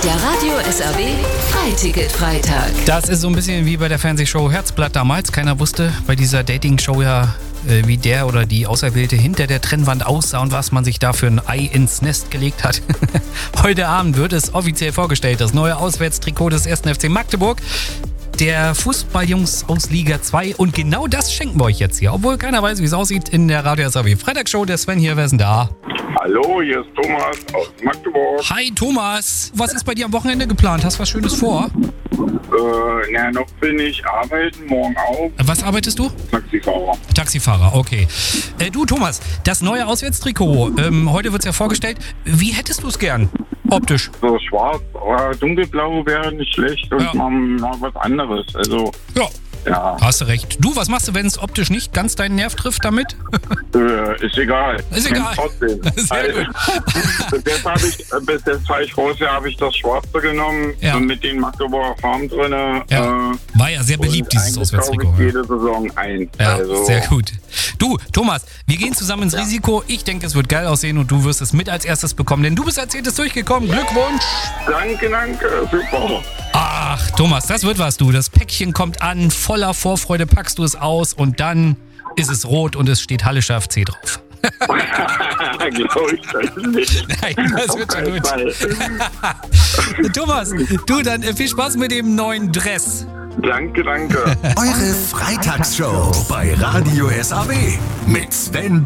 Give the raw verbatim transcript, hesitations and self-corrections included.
Der Radio S R W Freiticket-Freitag. Das ist so ein bisschen wie bei der Fernsehshow Herzblatt damals. Keiner wusste bei dieser Dating-Show ja, äh, wie der oder die Auserwählte hinter der Trennwand aussah und was man sich da für ein Ei ins Nest gelegt hat. Heute Abend wird es offiziell vorgestellt, das neue Auswärtstrikot des ersten F C Magdeburg. Der Fußballjungs aus Liga zwei. Und genau das schenken wir euch jetzt hier. Obwohl keiner weiß, wie es aussieht in der Radio S R W Freitagsshow. Der Sven hier, wer ist denn da? Hallo, hier ist Thomas aus Magdeburg. Hi Thomas, was ist bei dir am Wochenende geplant? Hast du was Schönes vor? Äh, na, noch bin ich arbeiten, morgen auch. Was arbeitest du? Taxifahrer. Taxifahrer, okay. Äh, du Thomas, das neue Auswärtstrikot, ähm, heute wird es ja vorgestellt. Wie hättest du es gern? Optisch? So schwarz, aber dunkelblau wäre nicht schlecht und Ja. mal, mal was anderes. Also, Ja. ja, Hast du recht. Du, was machst du, wenn es optisch nicht ganz deinen Nerv trifft damit? äh, ist egal. Ist Kennt egal. Trotzdem. Sehr gut. bis jetzt habe ich, äh, bis jetzt war ich raus, habe ich das Schwarze genommen, Ja. so mit den Magdeburger Farben drin. Ja. Äh, War ja sehr beliebt, und dieses eigentlich Auswärtstrikot. kaufe Ja. ich jede Saison ein. Ja, also, sehr gut. Du, Thomas, wir gehen zusammen ins Risiko. Ich denke, es wird geil aussehen und du wirst es mit als erstes bekommen, denn du bist als Zehntes durchgekommen. Glückwunsch! Danke, danke, super. Ach, Thomas, das wird was, du. Das Päckchen kommt an, voller Vorfreude packst du es aus und dann ist es rot und es steht Hallischer F C drauf. Glaube ich das nicht. Nein, das wird schon gut. Fall. Thomas, du, dann äh, viel Spaß mit dem neuen Dress. Danke, danke. Eure Freitagsshow bei Radio S R W mit Sven